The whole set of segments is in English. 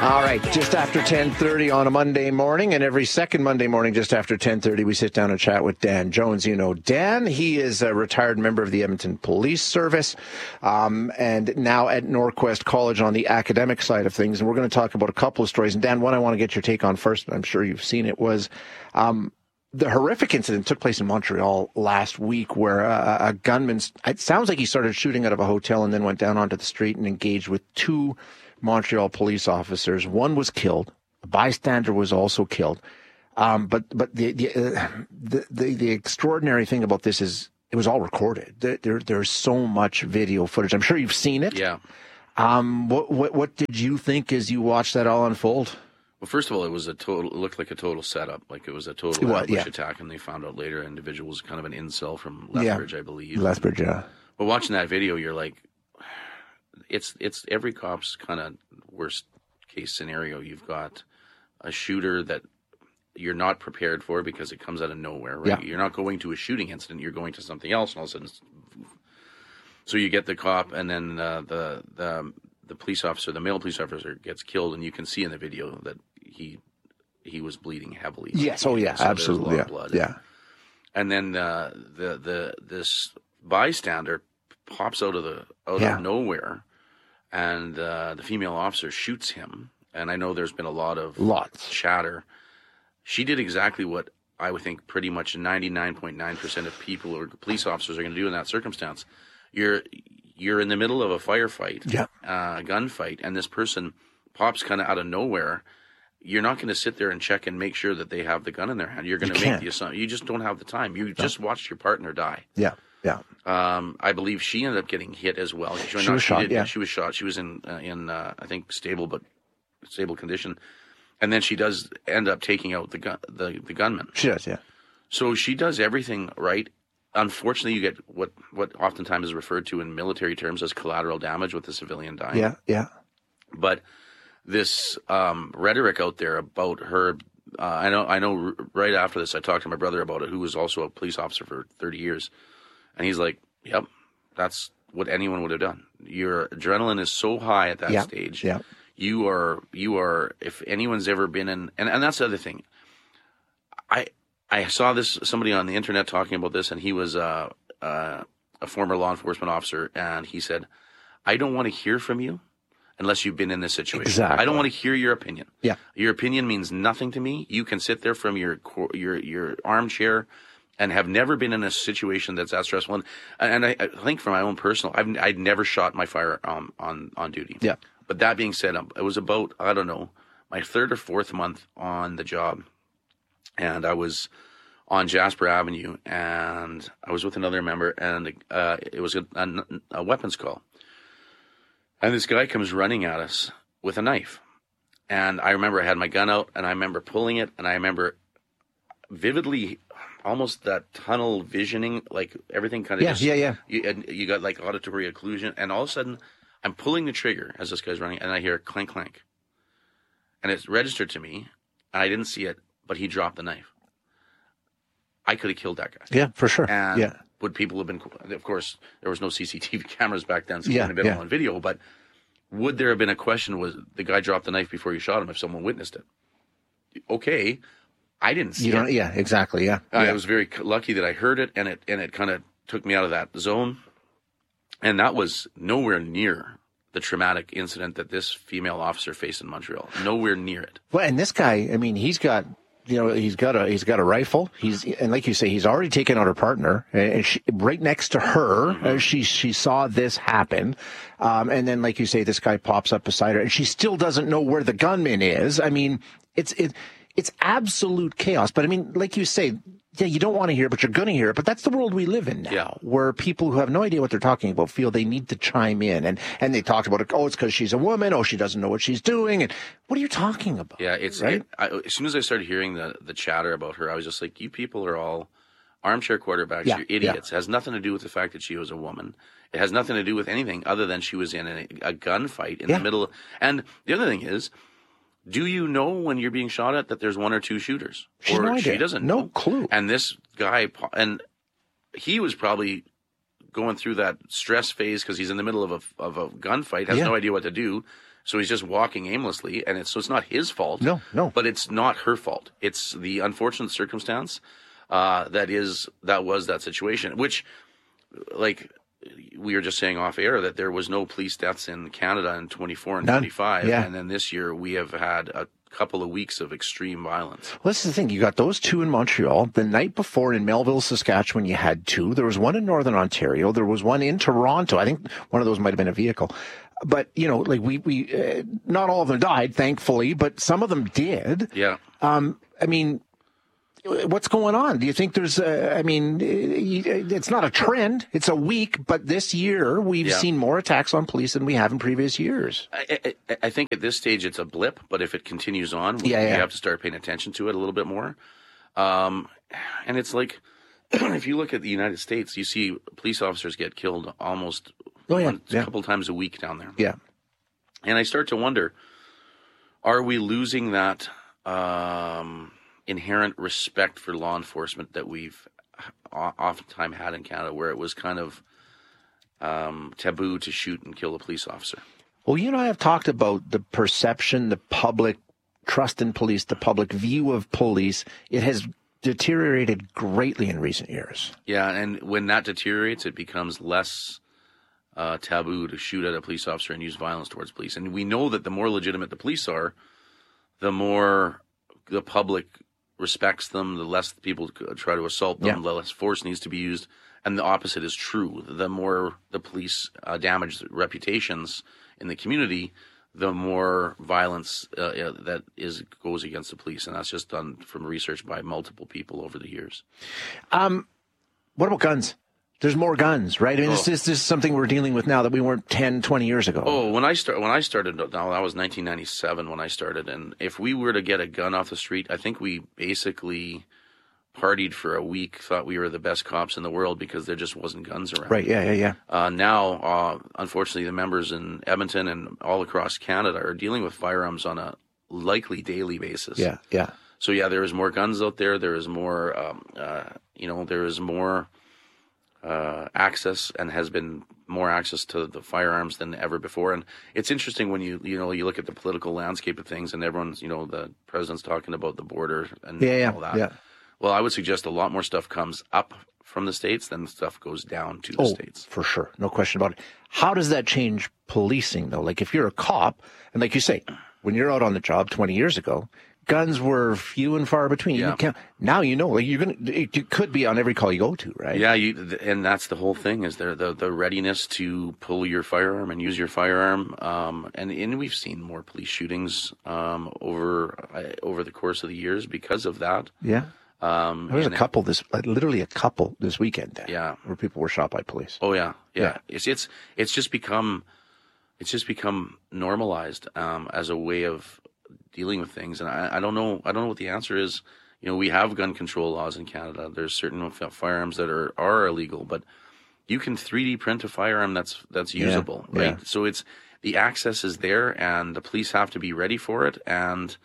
All right, just after 10:30 on a Monday morning, and every second Monday morning just after 10:30, we sit down and chat with Dan Jones. You know Dan. He is a retired member of the Edmonton Police Service and now at Norquest College on the academic side of things. And we're going to talk about a couple of stories. And Dan, one I want to get your take on first, I'm sure you've seen it, was the horrific incident took place in Montreal last week where a gunman, it sounds like he started shooting out of a hotel and then went down onto the street and engaged with two Montreal police officers. One was killed. A bystander was also killed. But the extraordinary thing about this is it was all recorded. There's so much video footage. I'm sure you've seen it. Yeah. What did you think as you watched that all unfold? Well, first of all, it looked like a total setup. Like it was a total ambush attack, and they found out later individual was kind of an incel from Lethbridge, I believe. Lethbridge, yeah. But watching that video, you're like, it's every cop's kind of worst case scenario. You've got a shooter that you're not prepared for because it comes out of nowhere, right? Yeah. You're not going to a shooting incident. You're going to something else, and all of a sudden, so you get the cop, and then the police officer, the male police officer, gets killed, and you can see in the video that he was bleeding heavily. Yes, oh yeah, so absolutely, yeah. Blood. Yeah. And then this bystander pops out of nowhere. And the female officer shoots him. And I know there's been a lot of chatter. She did exactly what I would think pretty much 99.9% of people or police officers are going to do in that circumstance. You're in the middle of a firefight, a gunfight, and this person pops kind of out of nowhere. You're not going to sit there and check and make sure that they have the gun in their hand. You're going to make the assumption. You just don't have the time. You just watched your partner die. Yeah. Yeah. I believe she ended up getting hit as well. She was shot. She was shot. She was in I think stable condition, and then she does end up taking out the gunman. She does, yeah. So she does everything right. Unfortunately, you get what oftentimes is referred to in military terms as collateral damage with the civilian dying. Yeah, yeah. But this rhetoric out there about her. I know. Right after this, I talked to my brother about it, who was also a police officer for 30 years. And he's like, yep, that's what anyone would have done. Your adrenaline is so high at that stage. Yeah. You are, if anyone's ever been in, and that's the other thing. I saw somebody on the internet talking about this, and he was a former law enforcement officer, and he said, I don't want to hear from you unless you've been in this situation. Exactly. I don't want to hear your opinion. Yeah. Your opinion means nothing to me. You can sit there from your armchair and have never been in a situation that's that stressful. And I think for my own personal, I'd never shot my firearm on duty. Yeah. But that being said, it was about, I don't know, my third or fourth month on the job. And I was on Jasper Avenue, and I was with another member, and it was a weapons call. And this guy comes running at us with a knife. And I remember I had my gun out, and I remember pulling it, and I remember vividly almost that tunnel visioning, like everything kind of you got like auditory occlusion, and all of a sudden I'm pulling the trigger as this guy's running, and I hear clank clank, and it's registered to me, and I didn't see it, but he dropped the knife. I could have killed that guy. Yeah, for sure. And would people have been? Of course, there was no CCTV cameras back then, so it wouldn't have been on video. But would there have been a question? Was the guy dropped the knife before you shot him? If someone witnessed it, okay. I didn't see it. Yeah, exactly. Yeah. I was very lucky that I heard it, and it kind of took me out of that zone. And that was nowhere near the traumatic incident that this female officer faced in Montreal. Nowhere near it. Well, and this guy, I mean, he's got a rifle. And like you say, he's already taken out her partner, and right next to her, Mm-hmm. she saw this happen. And then, like you say, this guy pops up beside her, and she still doesn't know where the gunman is. I mean, it's absolute chaos. But I mean, like you say, yeah, you don't want to hear it, but you're going to hear it. But that's the world we live in now, where people who have no idea what they're talking about feel they need to chime in. And they talked about it. Oh, it's because she's a woman. Oh, she doesn't know what she's doing. And what are you talking about? Yeah, it's right. As soon as I started hearing the chatter about her, I was just like, you people are all armchair quarterbacks. You're idiots. It has nothing to do with the fact that she was a woman. It has nothing to do with anything other than she was in a gunfight in the middle. And the other thing is, do you know when you're being shot at that there's one or two shooters? She doesn't know. No clue. And this guy, and he was probably going through that stress phase because he's in the middle of a gunfight, has no idea what to do. So he's just walking aimlessly, and it's not his fault. No. But it's not her fault. It's the unfortunate circumstance that was that situation, which, like we were just saying off air, that there was no police deaths in Canada in 24 and 25. Yeah. And then this year we have had a couple of weeks of extreme violence. Well, this is the thing. You got those 2 in Montreal. The night before in Melville, Saskatchewan, you had 2. There was one in Northern Ontario. There was one in Toronto. I think one of those might have been a vehicle. But, like we not all of them died, thankfully, but some of them did. Yeah. I mean, what's going on? Do you think there's, it's not a trend. It's a week, but this year we've seen more attacks on police than we have in previous years. I think at this stage it's a blip, but if it continues on, we have to start paying attention to it a little bit more. And it's like, if you look at the United States, you see police officers get killed almost a couple times a week down there. Yeah. And I start to wonder, are we losing that inherent respect for law enforcement that we've oftentimes had in Canada, where it was kind of taboo to shoot and kill a police officer? Well, I have talked about the perception, the public trust in police, the public view of police. It has deteriorated greatly in recent years. Yeah, and when that deteriorates, it becomes less taboo to shoot at a police officer and use violence towards police. And we know that the more legitimate the police are, the more the public respects them, the less people try to assault them, the less force needs to be used. And the opposite is true. The more the police damage reputations in the community, the more violence goes against the police. And that's just done from research by multiple people over the years. What about guns? There's more guns, right? I mean, this is something we're dealing with now that we weren't 10, 20 years ago. Oh, when I started, that was 1997 when I started. And if we were to get a gun off the street, I think we basically partied for a week, thought we were the best cops in the world because there just wasn't guns around. Right, yeah. Now, unfortunately, the members in Edmonton and all across Canada are dealing with firearms on a likely daily basis. Yeah. So, there is more guns out there. There is more, there is more access, and has been more access to the firearms than ever before. And it's interesting when you look at the political landscape of things, and everyone's, the president's talking about the border and all that. Yeah. Well, I would suggest a lot more stuff comes up from the States than stuff goes down to the States. For sure. No question about it. How does that change policing, though? Like, if you're a cop, and like you say, when you're out on the job 20 years ago, guns were few and far between. Yeah. Now it could be on every call you go to, right? Yeah, and that's the whole thing, is the readiness to pull your firearm and use your firearm. And we've seen more police shootings over the course of the years because of that. Yeah. There was literally a couple this weekend. Where people were shot by police. Oh yeah. It's just become normalized as a way of dealing with things, and I don't know what the answer is. We have gun control laws in Canada. There's certain firearms that are illegal, but you can 3D print a firearm that's usable, right? Yeah. So the access is there, and the police have to be ready for it, and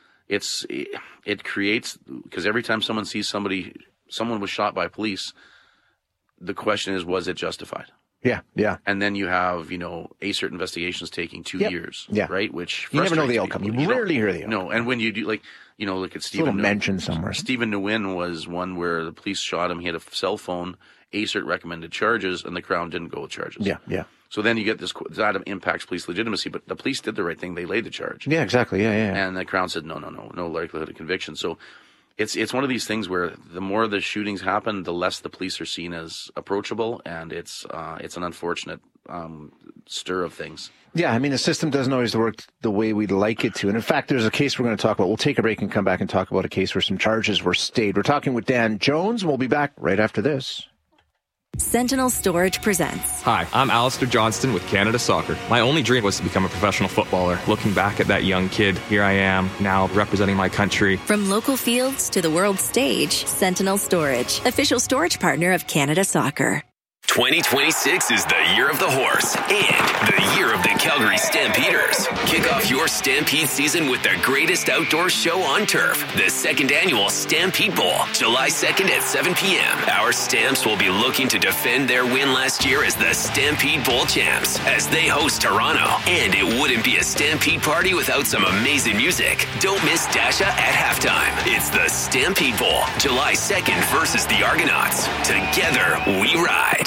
it creates, because every time someone sees someone was shot by police, the question is, was it justified? Yeah. And then you have, ACERT investigations taking 2 years, right? Which you never know the outcome. You rarely hear the outcome. No, and when you do, look at Stephen mention somewhere. Stephen Nguyen was one where the police shot him. He had a cell phone. ACERT recommended charges, and the Crown didn't go with charges. Yeah. So then you get that impacts police legitimacy, but the police did the right thing. They laid the charge. Yeah, exactly. Yeah. And the Crown said, no likelihood of conviction. So it's one of these things where the more the shootings happen, the less the police are seen as approachable, and it's an unfortunate stir of things. Yeah, I mean, the system doesn't always work the way we'd like it to. And in fact, there's a case we're going to talk about. We'll take a break and come back and talk about a case where some charges were stayed. We're talking with Dan Jones, and we'll be back right after this. Sentinel Storage presents. Hi, I'm Alistair Johnston with Canada Soccer. My only dream was to become a professional footballer. Looking back at that young kid, here I am, now representing my country. From local fields to the world stage, Sentinel Storage, official storage partner of Canada Soccer. 2026 is the year of the horse and the year of the Calgary Stampeders. Kick off your Stampede season with the greatest outdoor show on turf, the second annual Stampede Bowl, July 2nd at 7 p.m. Our Stamps will be looking to defend their win last year as the Stampede Bowl champs as they host Toronto. And it wouldn't be a Stampede party without some amazing music. Don't miss Dasha at halftime. It's the Stampede Bowl, July 2nd versus the Argonauts. Together, we ride.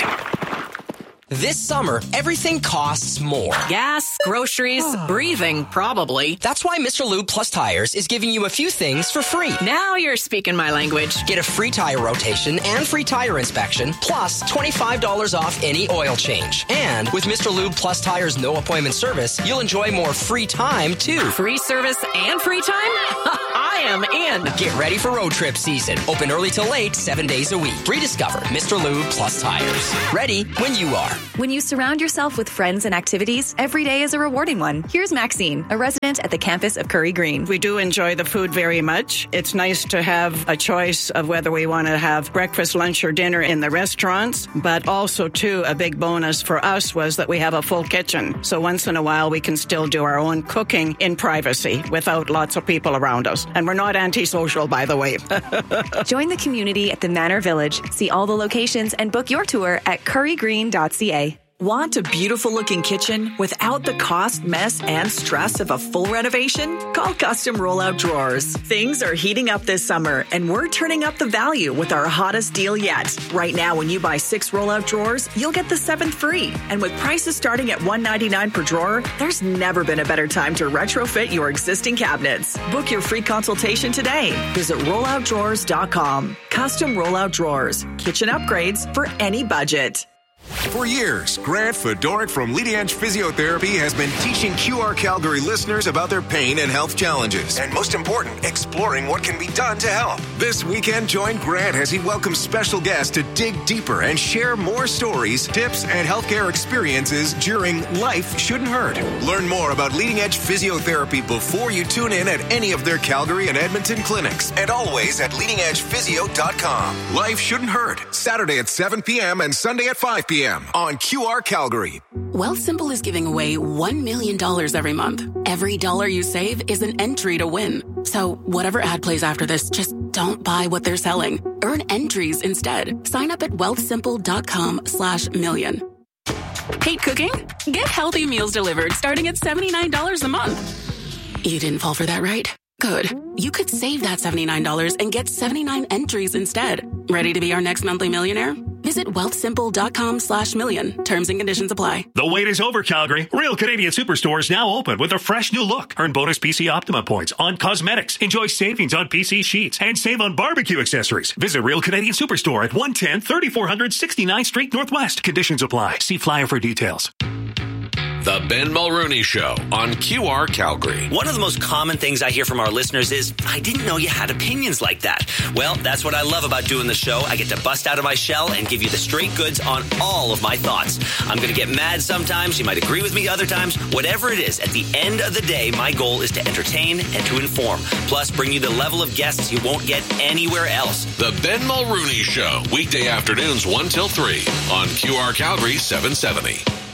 This summer, everything costs more. Gas, groceries, breathing, probably. That's why Mr. Lube Plus Tires is giving you a few things for free. Now you're speaking my language. Get a free tire rotation and free tire inspection, plus $25 off any oil change. And with Mr. Lube Plus Tires no appointment service, you'll enjoy more free time, too. Free service and free time? I am in. Get ready for road trip season. Open early till late, 7 days a week. Rediscover Mr. Lube Plus Tires. Ready when you are. When you surround yourself with friends and activities, every day is a rewarding one. Here's Maxine, a resident at the campus of Curry Green. We do enjoy the food very much. It's nice to have a choice of whether we want to have breakfast, lunch, or dinner in the restaurants. But also, too, a big bonus for us was that we have a full kitchen. So once in a while, we can still do our own cooking in privacy without lots of people around us. And we're not antisocial, by the way. Join the community at the Manor Village. See all the locations and book your tour at currygreen.ca. Want a beautiful-looking kitchen without the cost, mess, and stress of a full renovation? Call Custom Rollout Drawers. Things are heating up this summer, and we're turning up the value with our hottest deal yet. Right now, when you buy 6 rollout drawers, you'll get the 7th free. And with prices starting at $199 per drawer, there's never been a better time to retrofit your existing cabinets. Book your free consultation today. Visit rolloutdrawers.com. Custom Rollout Drawers. Kitchen upgrades for any budget. For years, Grant Fedoruk from Leading Edge Physiotherapy has been teaching QR Calgary listeners about their pain and health challenges. And most important, exploring what can be done to help. This weekend, join Grant as he welcomes special guests to dig deeper and share more stories, tips, and healthcare experiences during Life Shouldn't Hurt. Learn more about Leading Edge Physiotherapy before you tune in at any of their Calgary and Edmonton clinics. And always at leadingedgephysio.com. Life Shouldn't Hurt, Saturday at 7 p.m. and Sunday at 5 p.m. on QR Calgary. Wealthsimple is giving away $1 million every month. Every dollar you save is an entry to win. So whatever ad plays after this, just don't buy what they're selling. Earn entries instead. Sign up at wealthsimple.com/million. Hate cooking? Get healthy meals delivered starting at $79 a month. You didn't fall for that, right? Good. You could save that $79 and get 79 entries instead. Ready to be our next monthly millionaire? Visit wealthsimple.com/million. Terms and conditions apply. The wait is over, Calgary. Real Canadian Superstore is now open with a fresh new look. Earn bonus PC Optima points on cosmetics. Enjoy savings on PC sheets and save on barbecue accessories. Visit Real Canadian Superstore at 110 3400 69th Street Northwest. Conditions apply. See flyer for details. The Ben Mulrooney Show on QR Calgary. One of the most common things I hear from our listeners is, I didn't know you had opinions like that. Well, that's what I love about doing the show. I get to bust out of my shell and give you the straight goods on all of my thoughts. I'm going to get mad sometimes. You might agree with me other times. Whatever it is, at the end of the day, my goal is to entertain and to inform. Plus, bring you the level of guests you won't get anywhere else. The Ben Mulrooney Show, weekday afternoons 1 till 3 on QR Calgary 770.